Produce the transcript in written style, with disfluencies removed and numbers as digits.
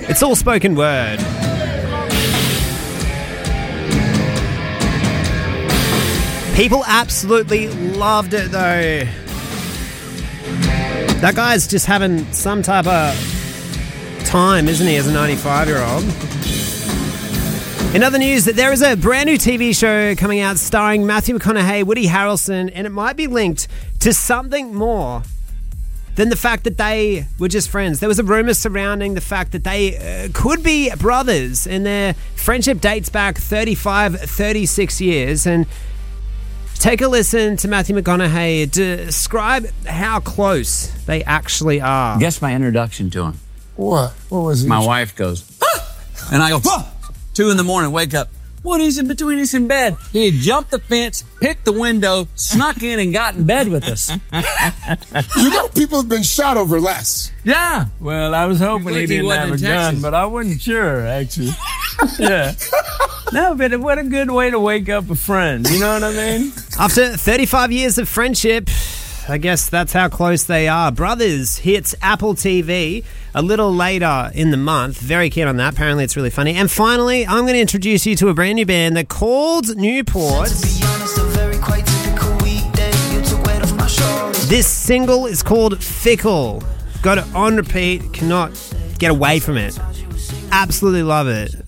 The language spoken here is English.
It's all spoken word. People absolutely loved it though. That guy's just having some type of time, isn't he, as a 95-year-old? In other news, there is a brand new TV show coming out starring Matthew McConaughey, Woody Harrelson, and it might be linked to something more than the fact that they were just friends. There was a rumor surrounding the fact that they could be brothers, and their friendship dates back 35, 36 years. And take a listen to Matthew McConaughey describe how close they actually are. Guess my introduction to him. What? What was it? My wife goes, ah! And I go, ah! 2 a.m, wake up. What is in between us in bed? He had jumped the fence, picked the window, snuck in, and got in bed with us. You know, people have been shot over less. Yeah. Well, I was hoping he didn't have a gun, but I wasn't sure, actually. Yeah. No, but what a good way to wake up a friend. You know what I mean? After 35 years of friendship, I guess that's how close they are. Brothers hits Apple TV a little later in the month. Very keen on that. Apparently it's really funny. And finally, I'm going to introduce you to a brand new band. They're called Newport. This single is called Fickle. Got it on repeat. Cannot get away from it. Absolutely love it.